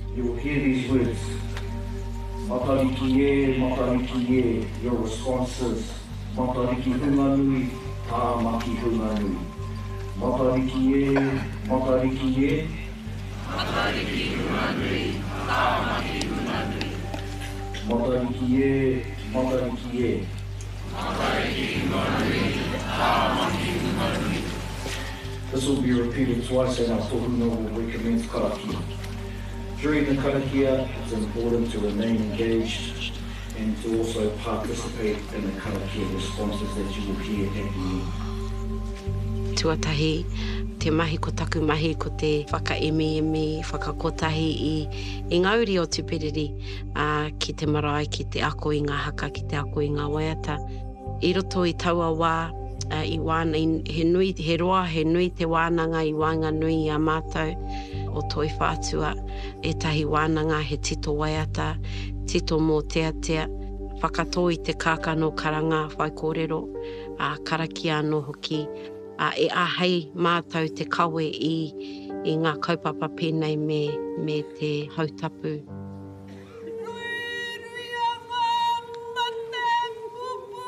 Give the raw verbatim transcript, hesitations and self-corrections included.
You will hear these words. Matariki e, matariki e, your responses. Matariki hunganui, tāmaki hunganui. Matariki e, matariki e. Matariki hunganui, tāmaki hunganui. Matariki e, matariki e. Matariki hunganui, tāmaki hunganui. This will be repeated twice and our tohunga will recommence karakia. During the karakia, it's important to remain engaged and to also participate in the karakia responses that you will hear at the end. Tuatahi, te mahi ko taku mahi ko te whakaemi emi, whakakotahi i, i ngauri o tupiriri uh, ki te marae, ki te ako i ngā haka, ki te ako i ngā waiata. I roto i taua wā, uh, i wāna, i, he, nui, he roa, he nui te wānanga i wānga nui i a mātou o toi whātua. E tahi wānanga he tito waiata, tito mō tea tea, whakatō i te kākano karanga whai kōrero, uh, karakia anō hoki, uh, e ahei mātou te kawe i, i ngā kaupapa pēnei me, me te hautapu.